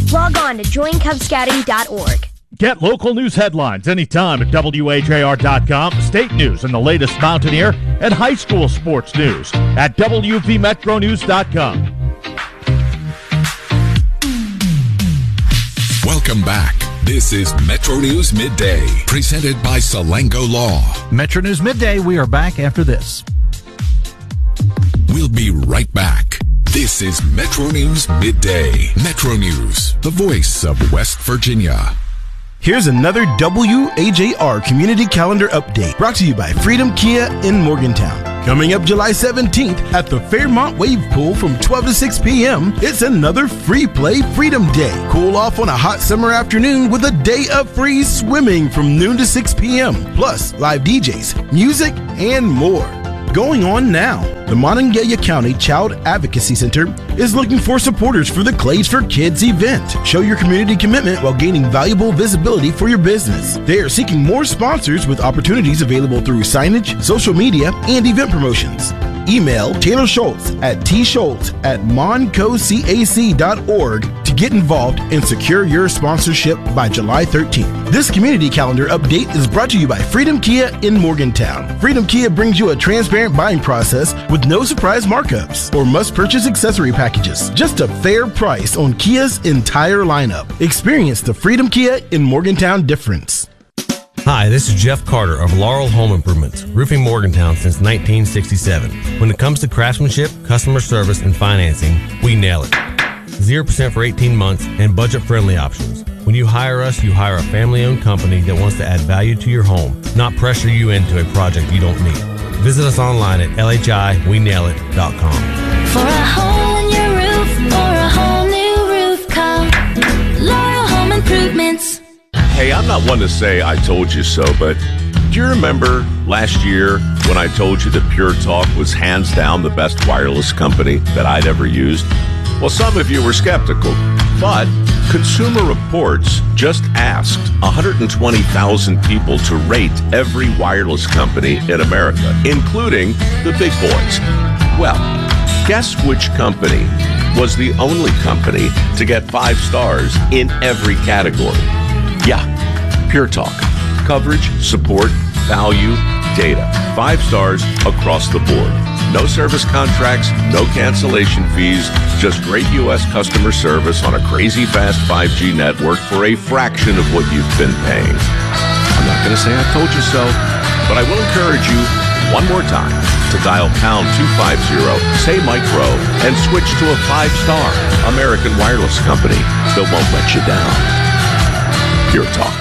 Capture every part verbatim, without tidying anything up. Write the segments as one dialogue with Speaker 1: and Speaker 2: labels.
Speaker 1: Log on to join cub scouting dot org.
Speaker 2: Get local news headlines anytime at W A J R dot com, state news and the latest Mountaineer and high school sports news at W V Metro News dot com.
Speaker 3: Welcome back. This is Metro News Midday, presented by Salango Law.
Speaker 4: Metro News Midday, we are back after this.
Speaker 3: We'll be right back. This is Metro News Midday. Metro News, the voice of West Virginia.
Speaker 5: Here's another W A J R Community Calendar Update brought to you by Freedom Kia in Morgantown. Coming up July seventeenth at the Fairmont Wave Pool from twelve to six p.m., it's another Free Play Freedom Day. Cool off on a hot summer afternoon with a day of free swimming from noon to six p.m. Plus live D Js, music, and more. Going on now, the Monongalia County Child Advocacy Center is looking for supporters for the Clays for Kids event. Show your community commitment while gaining valuable visibility for your business. They are seeking more sponsors with opportunities available through signage, social media, and event promotions. Email Taylor Schultz at tschultz at moncocac dot org to get involved and secure your sponsorship by July thirteenth. This community calendar update is brought to you by Freedom Kia in Morgantown. Freedom Kia brings you a transparent buying process with no surprise markups or must-purchase accessory packages. Just a fair price on Kia's entire lineup. Experience the Freedom Kia in Morgantown difference.
Speaker 6: Hi, this is Jeff Carter of Laurel Home Improvements, roofing Morgantown since nineteen sixty-seven. When it comes to craftsmanship, customer service, and financing, we nail it. zero percent for eighteen months and budget-friendly options. When you hire us, you hire a family-owned company that wants to add value to your home, not pressure you into a project you don't need. Visit us online at L H I we nail it dot com.
Speaker 7: For a hole in your roof or a whole new roof, call Laurel Home Improvements.
Speaker 8: Hey, I'm not one to say I told you so, but do you remember last year when I told you that Pure Talk was hands down the best wireless company that I'd ever used? Well, some of you were skeptical, but Consumer Reports just asked one hundred twenty thousand people to rate every wireless company in America, including the big boys. Well, guess which company was the only company to get five stars in every category? Yeah, Pure Talk. Coverage, support, value, data. Five stars across the board. No service contracts, no cancellation fees, just great U S customer service on a crazy fast five G network for a fraction of what you've been paying. I'm not going to say I told you so, but I will encourage you one more time to dial pound two fifty, say Mike Rowe, and switch to a five-star American wireless company that won't let you down. Pure Talk.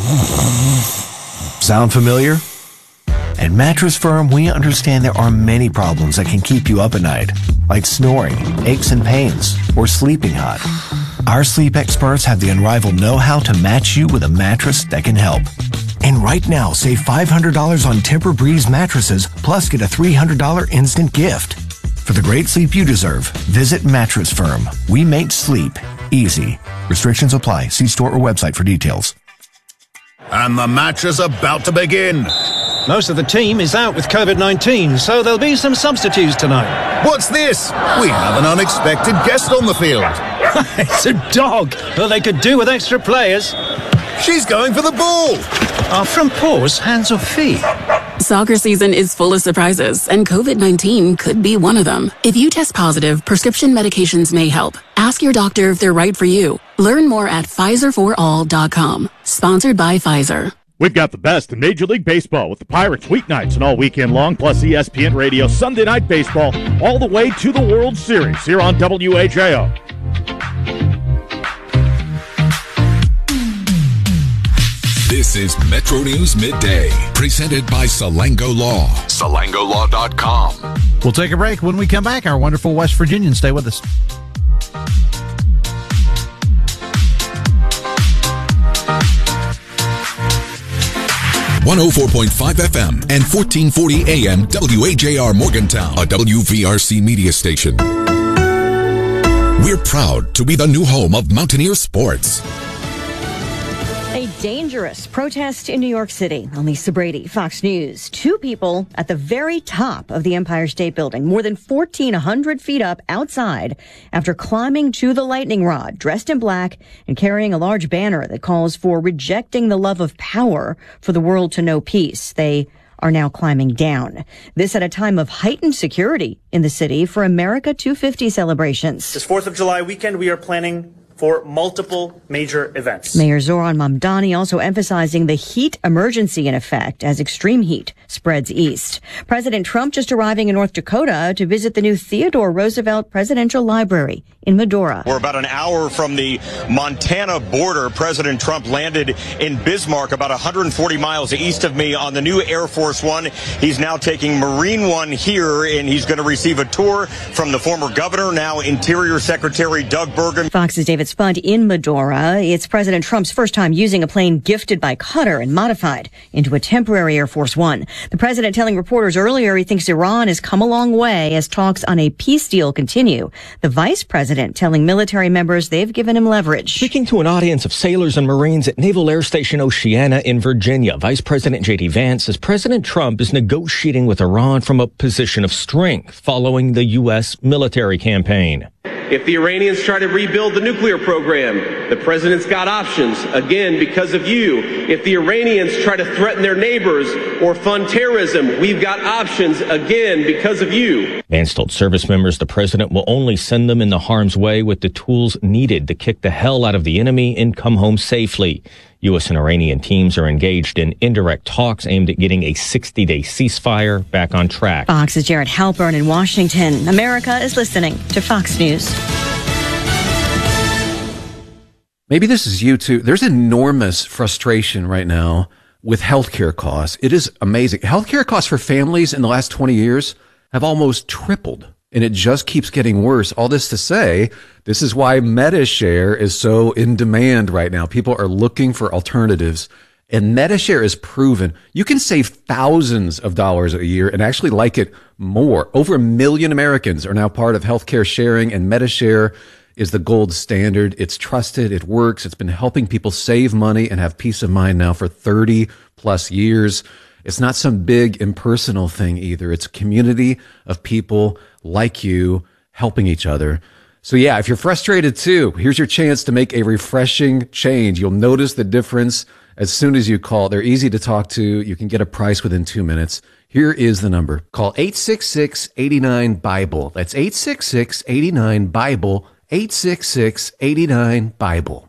Speaker 9: Sound familiar? At Mattress Firm, we understand there are many problems that can keep you up at night, like snoring, aches and pains, or sleeping hot. Our sleep experts have the unrivaled know-how to match you with a mattress that can help. And right now, save five hundred dollars on Tempur-Breeze mattresses, plus get a three hundred dollars instant gift. For the great sleep you deserve, visit Mattress Firm. We make sleep easy. Restrictions apply. See store or website for details.
Speaker 10: And the match is about to begin.
Speaker 11: Most of the team is out with COVID nineteen, so there'll be some substitutes tonight.
Speaker 10: What's this? We have an unexpected guest on the field.
Speaker 11: It's a dog. Well, they could do with extra players.
Speaker 10: She's going for the ball.
Speaker 11: Are front paws hands or feet?
Speaker 12: Soccer season is full of surprises, and COVID nineteen could be one of them. If you test positive, prescription medications may help. Ask your doctor if they're right for you. Learn more at Pfizer for all dot com. Sponsored by Pfizer.
Speaker 2: We've got the best in Major League Baseball with the Pirates weeknights and all weekend long, plus E S P N Radio Sunday Night Baseball all the way to the World Series here on W H A O.
Speaker 3: This is Metro News Midday, presented by Salango Law. Salango Law dot com.
Speaker 4: We'll take a break. When we come back, our wonderful West Virginians stay with us.
Speaker 3: one oh four point five F M and fourteen forty A M W H A R Morgantown, a W V R C media station. We're proud to be the new home of Mountaineer sports.
Speaker 13: A dangerous protest in New York City. On Lisa Brady, Fox News. Two people at the very top of the Empire State Building, more than fourteen hundred feet up outside, after climbing to the lightning rod, dressed in black and carrying a large banner that calls for rejecting the love of power for the world to know peace. They are now climbing down. This at a time of heightened security in the city for America two fifty celebrations.
Speaker 14: This fourth of July weekend, we are planning for multiple major events.
Speaker 13: Mayor Zoran Mamdani also emphasizing the heat emergency in effect as extreme heat spreads east. President Trump just arriving in North Dakota to visit the new Theodore Roosevelt Presidential Library in Medora.
Speaker 15: We're about an hour from the Montana border. President Trump landed in Bismarck, about one hundred forty miles east of me, on the new Air Force One. He's now taking Marine One here, and he's going to receive a tour from the former governor, now Interior Secretary Doug Burgum.
Speaker 13: Fox's David Spund in Medora. It's President Trump's first time using a plane gifted by Qatar and modified into a temporary Air Force One. The president telling reporters earlier he thinks Iran has come a long way as talks on a peace deal continue. The vice president telling military members they've given him leverage.
Speaker 16: Speaking to an audience of sailors and Marines at Naval Air Station Oceana in Virginia, Vice President J D Vance says President Trump is negotiating with Iran from a position of strength following the U S military campaign.
Speaker 17: If the Iranians try to rebuild the nuclear program, the president's got options, again, because of you. If the Iranians try to threaten their neighbors or fund terrorism, we've got options, again, because of you.
Speaker 16: Vance told service members the president will only send them in the harm's way with the tools needed to kick the hell out of the enemy and come home safely. U S and Iranian teams are engaged in indirect talks aimed at getting a sixty-day ceasefire back on track.
Speaker 13: Fox's Jared Halpern in Washington. America is listening to Fox News.
Speaker 4: Maybe this is you too. There's enormous frustration right now with healthcare costs. It is amazing. Healthcare costs for families in the last twenty years have almost tripled. And it just keeps getting worse. All this to say, this is why MediShare is so in demand right now. People are looking for alternatives. And MediShare is proven you can save thousands of dollars a year and actually like it more. Over a million Americans are now part of healthcare sharing, and MediShare is the gold standard. It's trusted. It works. It's been helping people save money and have peace of mind now for thirty plus years. It's not some big impersonal thing either. It's a community of people like you helping each other. So yeah, if you're frustrated too, here's your chance to make a refreshing change. You'll notice the difference as soon as you call. They're easy to talk to. You can get a price within two minutes. Here is the number. Call eight six six, eight nine, BIBLE. That's eight six six, eight nine, BIBLE. eight six six, eight nine, BIBLE.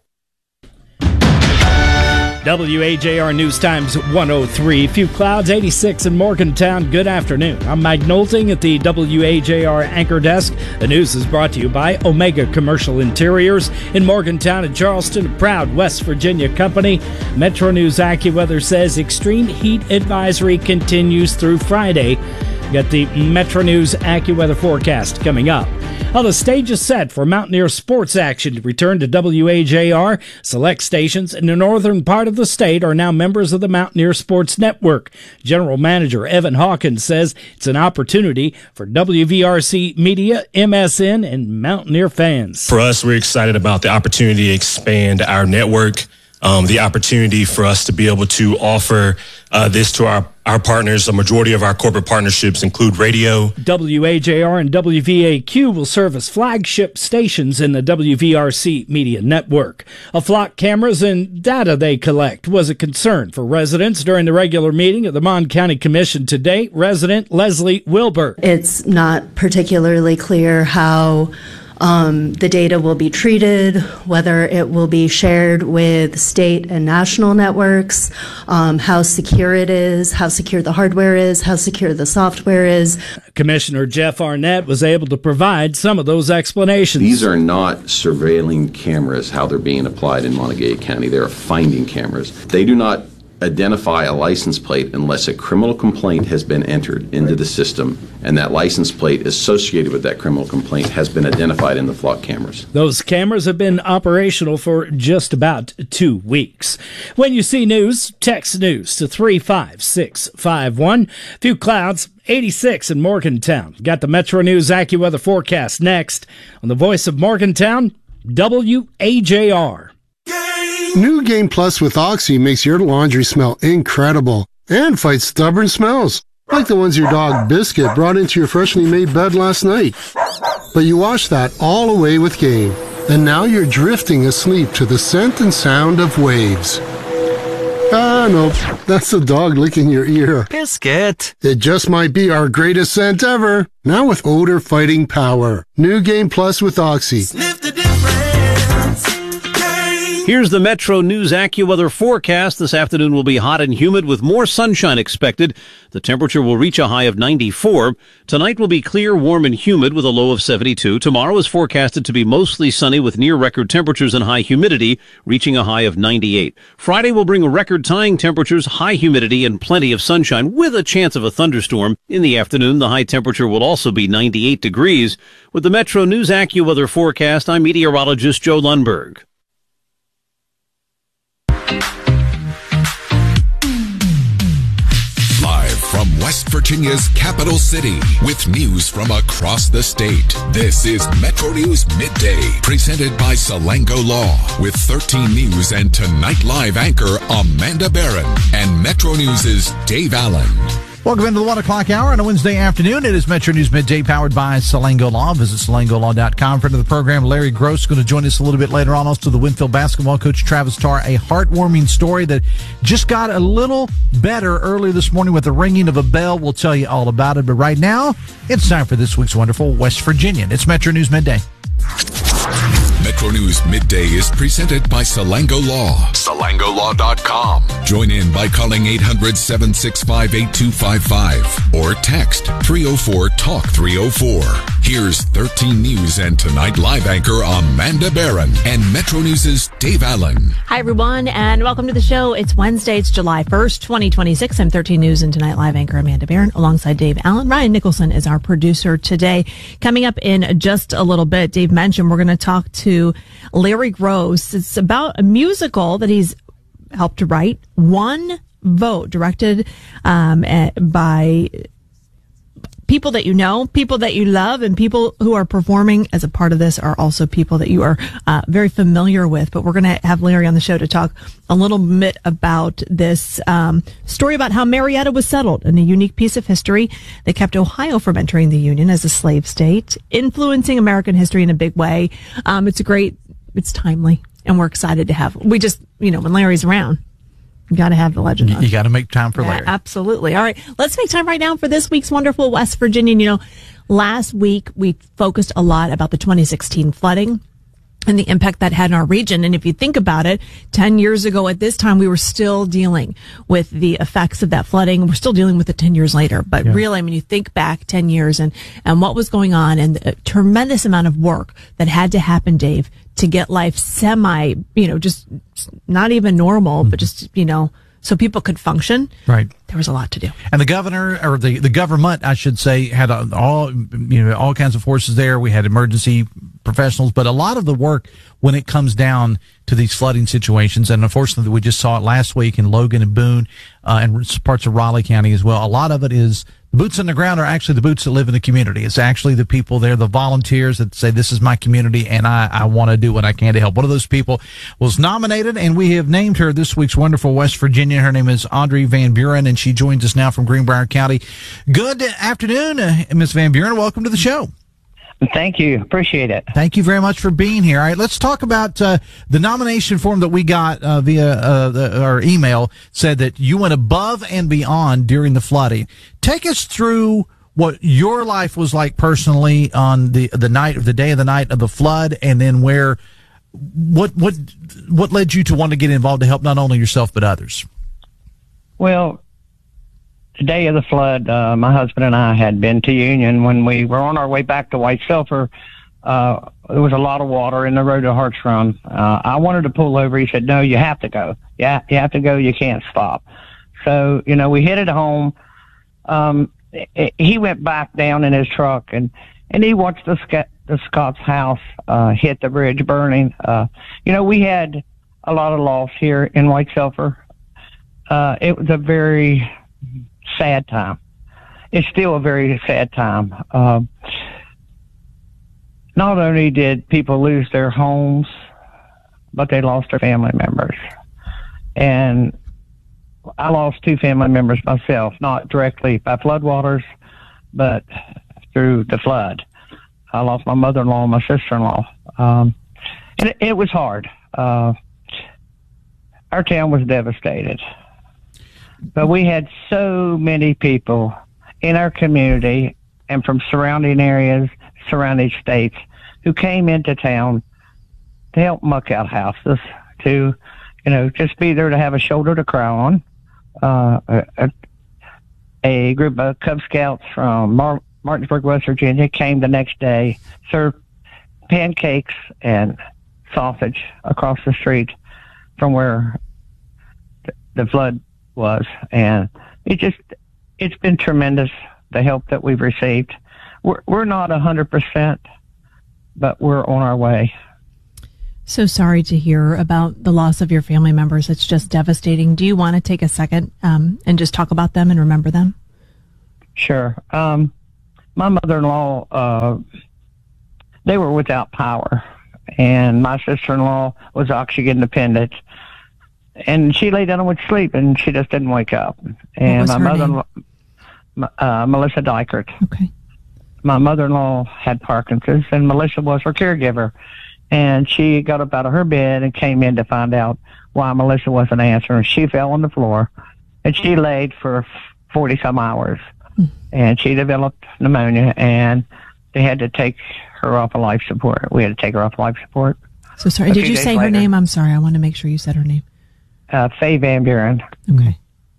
Speaker 18: W A J R News Times one oh three. Few clouds, eighty-six in Morgantown. Good afternoon. I'm Mike Nolting at the W A J R anchor desk. The news is brought to you by Omega Commercial Interiors in Morgantown and Charleston, a proud West Virginia company. Metro News AccuWeather says extreme heat advisory continues through Friday. Got the Metro News AccuWeather forecast coming up. Well, the stage is set for Mountaineer sports action to return to W A J R. Select stations in the northern part of the state are now members of the Mountaineer Sports Network. General Manager Evan Hawkins says it's an opportunity for W V R C Media, M S N, and Mountaineer fans.
Speaker 19: For us, we're excited about the opportunity to expand our network. Um, the opportunity for us to be able to offer uh, this to our, our partners. A majority of our corporate partnerships include radio.
Speaker 18: W A J R and W V A Q will serve as flagship stations in the W V R C Media Network. A flock cameras and data they collect was a concern for residents during the regular meeting of the Mon County Commission today. Resident Leslie Wilbur.
Speaker 20: It's not particularly clear how Um, the data will be treated, whether it will be shared with state and national networks, um, how secure it is, how secure the hardware is, how secure the software is.
Speaker 18: Commissioner Jeff Arnett was able to provide some of those explanations.
Speaker 21: These are not surveilling cameras, how they're being applied in Montague County. They are finding cameras. They do not identify a license plate unless a criminal complaint has been entered into the system and that license plate associated with that criminal complaint has been identified in the flock cameras.
Speaker 18: Those cameras have been operational for just about two weeks. When you see news, text news to three five six five one. Few clouds, eighty-six in Morgantown. Got the Metro News AccuWeather forecast next on the voice of Morgantown, W A J R.
Speaker 1: New Game Plus with Oxy makes your laundry smell incredible and fights stubborn smells, like the ones your dog Biscuit brought into your freshly made bed last night. But you wash that all away with Game, and now you're drifting asleep to the scent and sound of waves. Ah, nope, that's the dog licking your ear.
Speaker 22: Biscuit.
Speaker 1: It just might be our greatest scent ever, now with odor-fighting power. New Game Plus with Oxy.
Speaker 22: Sniff the difference.
Speaker 23: Here's the Metro News AccuWeather forecast. This afternoon will be hot and humid with more sunshine expected. The temperature will reach a high of ninety-four. Tonight will be clear, warm, and humid with a low of seventy-two. Tomorrow is forecasted to be mostly sunny with near record temperatures and high humidity, reaching a high of ninety-eight. Friday will bring record-tying temperatures, high humidity, and plenty of sunshine with a chance of a thunderstorm. In the afternoon, the high temperature will also be ninety-eight degrees. With the Metro News AccuWeather forecast, I'm meteorologist Joe Lundberg.
Speaker 3: Live from West Virginia's capital city with news from across the state. This is Metro News Midday, presented by Salango Law, with thirteen News and Tonight Live anchor Amanda Barron and Metro News' Dave Allen.
Speaker 24: Welcome into the one o'clock hour on a Wednesday afternoon. It is Metro News Midday, powered by Salango Law. Visit salango law dot com. Friend of the program, Larry Gross, going to join us a little bit later on. Also, the Winfield basketball coach, Travis Tarr. A heartwarming story that just got a little better earlier this morning with the ringing of a bell. We'll tell you all about it. But right now, it's time for this week's wonderful West Virginian. It's Metro News Midday.
Speaker 3: Metro News Midday is presented by Salango Law. salango law dot com. Join in by calling eight hundred, seven six five, eight two five five or text three oh four, talk three oh four. Here's thirteen News and Tonight Live anchor Amanda Barron and Metro News' Dave Allen.
Speaker 25: Hi, everyone, and welcome to the show. It's Wednesday. It's July first, twenty twenty-six. I'm thirteen News and Tonight Live anchor Amanda Barron alongside Dave Allen. Ryan Nicholson is our producer today. Coming up in just a little bit, Dave mentioned we're going to talk to Larry Gross. It's about a musical that he's helped to write, One Vote, directed um, by people that you know, people that you love, and people who are performing as a part of this are also people that you are uh, very familiar with. But we're going to have Larry on the show to talk a little bit about this um, story about how Marietta was settled, and a unique piece of history that kept Ohio from entering the Union as a slave state, influencing American history in a big way. Um, it's a great, it's timely, and we're excited to have. We just, you know, when Larry's around, you got to have the legend on.
Speaker 24: You got to make time for Larry.
Speaker 25: Yeah, absolutely. All right. Let's make time right now for this week's wonderful West Virginian. You know, last week we focused a lot about the twenty sixteen flooding and the impact that had in our region. And if you think about it, ten years ago at this time, we were still dealing with the effects of that flooding. We're still dealing with it ten years later. But yeah. really, I mean, you think back ten years and, and what was going on, and the tremendous amount of work that had to happen, Dave, to get life semi, you know, just not even normal, mm-hmm. but just, you know, so people could function.
Speaker 24: Right.
Speaker 25: There was a lot to do.
Speaker 24: And the governor, or the, the government, I should say, had a, all, you know, all kinds of forces there. We had emergency professionals, but a lot of the work when it comes down to these flooding situations, and unfortunately we just saw it last week in Logan and Boone, uh, and parts of Raleigh County as well. A lot of it is the boots on the ground are actually the boots that live in the community. It's actually the people there, the volunteers that say, this is my community and I, I want to do what I can to help. One of those people was nominated, and we have named her this week's wonderful West Virginia. Her name is Audrey Van Buren, and she joins us now from Greenbrier County. Good afternoon, uh, Miz Van Buren. Welcome to the show.
Speaker 26: Thank you. Appreciate it.
Speaker 24: Thank you very much for being here. All right, let's talk about uh, the nomination form that we got uh, via uh, the, our email. Said that you went above and beyond during the flooding. Take us through what your life was like personally on the the night of the day of the night of the flood, and then where what what what led you to want to get involved to help not only yourself but others.
Speaker 26: Well, the day of the flood, uh, my husband and I had been to Union. When we were on our way back to White Sulphur, uh, there was a lot of water in the road to Hartshorn. Uh, I wanted to pull over. He said, no, you have to go. Yeah, you have to go. You can't stop. So, you know, we headed home. Um, he went back down in his truck, and, and he watched the, Sc- the Scott's house uh, hit the bridge burning. Uh, you know, we had a lot of loss here in White Sulphur. Uh, it was a very sad time. It's still a very sad time. Uh, not only did people lose their homes, but they lost their family members. And I lost two family members myself, not directly by floodwaters, but through the flood. I lost my mother-in-law and my sister-in-law. Um, and it, it was hard. Uh, our town was devastated. But we had so many people in our community and from surrounding areas, surrounding states, who came into town to help muck out houses, to, you know, just be there to have a shoulder to cry on. Uh, a, a group of Cub Scouts from Mar- Martinsburg, West Virginia, came the next day, served pancakes and sausage across the street from where th- the flood was. And it just, it's been tremendous, the help that we've received. We're, we're not one hundred percent, but we're on our way.
Speaker 25: So sorry to hear about the loss of your family members. It's just devastating. Do you want to take a second um, and just talk about them and remember them?
Speaker 26: Sure. Um, my mother-in-law, uh, they were without power, and my sister-in-law was oxygen dependent, and she lay down and went to sleep, and she just didn't wake up. And my mother-in-law, uh, Melissa Dykert.
Speaker 25: Okay.
Speaker 26: My mother-in-law had Parkinson's, and Melissa was her caregiver. And she got up out of her bed and came in to find out why Melissa wasn't answering. She fell on the floor, and she laid for forty-some hours. Mm. And she developed pneumonia, and they had to take her off of life support. We had to take her off life support.
Speaker 25: So sorry, did you say her name? I'm sorry, I want to make sure you said her name.
Speaker 26: Uh, Faye Van Buren.
Speaker 25: Okay.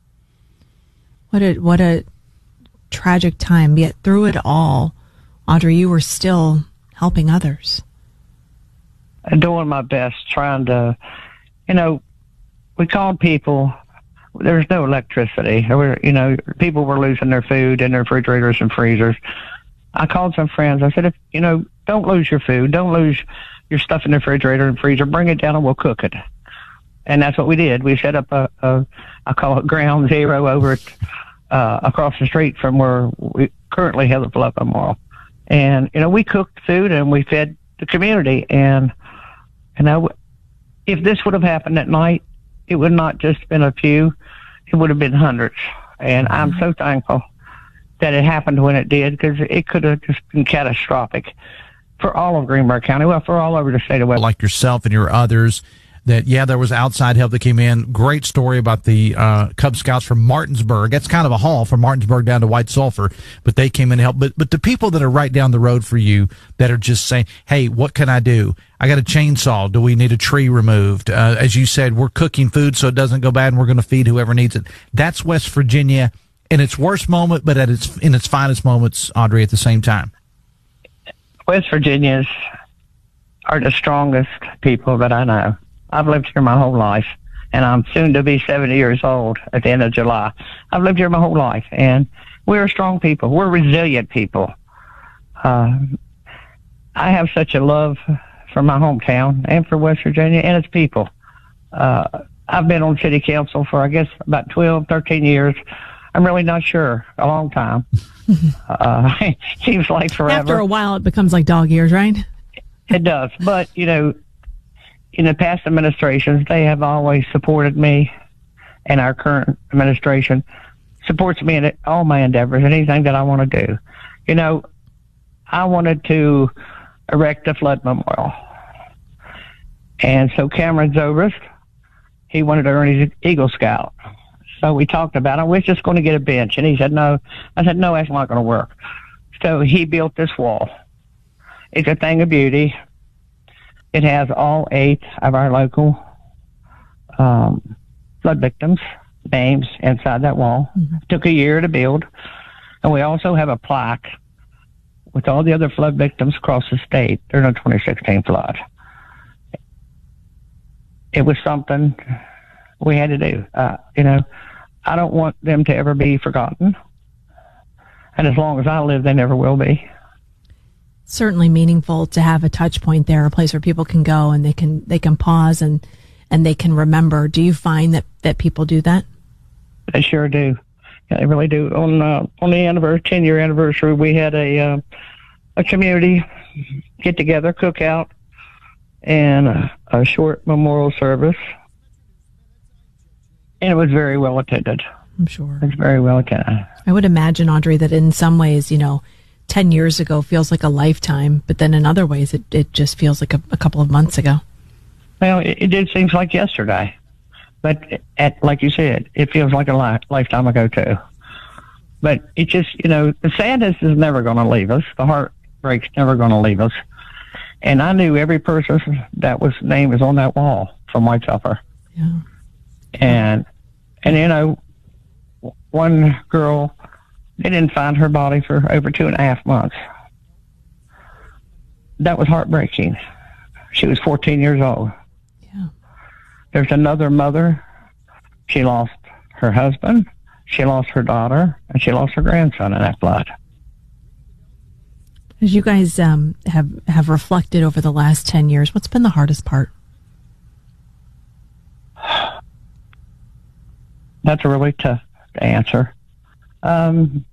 Speaker 25: What a, what a tragic time. Yet through it all, Audrey, you were still helping others.
Speaker 26: Doing my best, trying to, you know, we called people. There was no electricity. There were, you know, people were losing their food in their refrigerators and freezers. I called some friends. I said, if, you know, don't lose your food. Don't lose your stuff in the refrigerator and freezer. Bring it down and we'll cook it. And that's what we did. We set up a, a I call it ground zero over at, uh, across the street from where we currently have the Flood Memorial. And, you know, we cooked food and we fed the community. And, you know, if this would have happened at night, it would not just been a few, it would have been hundreds. And mm-hmm. I'm so thankful that it happened when it did, because it could have just been catastrophic for all of Greenbrier County, well, for all over the state of West.
Speaker 24: Like yourself and your others, that, yeah, there was outside help that came in. Great story about the uh, Cub Scouts from Martinsburg. That's kind of a haul from Martinsburg down to White Sulphur, but they came in to help. But, but the people that are right down the road for you that are just saying, hey, what can I do? I got a chainsaw. Do we need a tree removed? Uh, as you said, we're cooking food so it doesn't go bad, and we're going to feed whoever needs it. That's West Virginia in its worst moment, but at its in its finest moments, Audrey, at the same time.
Speaker 26: West Virginians are the strongest people that I know. I've lived here my whole life, and I'm soon to be seventy years old at the end of July. I've lived here my whole life, and we're strong people. We're resilient people. Uh, I have such a love for my hometown and for West Virginia and its people. Uh, I've been on city council for, I guess, about twelve, thirteen years. I'm really not sure. A long time. uh, it seems like forever.
Speaker 25: After a while, it becomes like dog years, right?
Speaker 26: It does. But, you know, in the past administrations, they have always supported me, and our current administration supports me in all my endeavors, anything that I want to do. You know, I wanted to erect a flood memorial. And so Cameron Zobrist, he wanted to earn his Eagle Scout. So we talked about it. We was just going to get a bench. And he said, no. I said, no, that's not going to work. So he built this wall. It's a thing of beauty. It has all eight of our local um, flood victims' names inside that wall. Mm-hmm. It took a year to build. And we also have a plaque with all the other flood victims across the state during the twenty sixteen flood. It was something we had to do. Uh, you know, I don't want them to ever be forgotten. And as long as I live, they never will be.
Speaker 25: Certainly meaningful to have a touch point there, a place where people can go and they can they can pause and, and they can remember. Do you find that, that people do that?
Speaker 26: They sure do. Yeah, they really do. On uh, on the anniversary, ten year anniversary, we had a uh, a community get together, cookout, and a, a short memorial service. And it was very well attended.
Speaker 25: I'm sure.
Speaker 26: It was very well attended.
Speaker 25: I would imagine, Audrey, that in some ways, you know, ten years ago feels like a lifetime, but then in other ways it, it just feels like a, a couple of months ago.
Speaker 26: Well, it, it did seem like yesterday. But at, like you said, it feels like a li- lifetime ago, too. But it just, you know, the sadness is never going to leave us. The heartbreak's never going to leave us. And I knew every person that was name was on that wall from White Sulphur.
Speaker 25: Yeah.
Speaker 26: And, and you know, one girl, they didn't find her body for over two and a half months. That was heartbreaking. She was fourteen years old.
Speaker 25: Yeah.
Speaker 26: There's another mother. She lost her husband, she lost her daughter, and she lost her grandson in that flood.
Speaker 25: As you guys um, have, have reflected over the last ten years, what's been the hardest part?
Speaker 26: That's really tough to answer. Um,